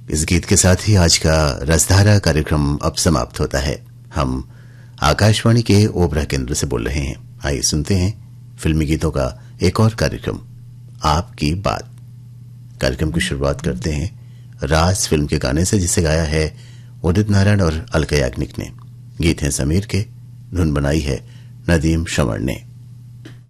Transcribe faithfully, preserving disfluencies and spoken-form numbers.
इस गीत के साथ ही आज का रसधारा कार्यक्रम अब समाप्त होता है। हम आकाशवाणी के ओबरा केंद्र से बोल रहे हैं। आइए सुनते हैं फिल्मी गीतों का एक और कार्यक्रम आपकी बात। कार्यक्रम की शुरुआत करते हैं राज फिल्म के गाने से, जिसे गाया है उदित नारायण और अलका याग्निक ने। गीत है समीर के, धुन बनाई है नदीम श्रवण ने।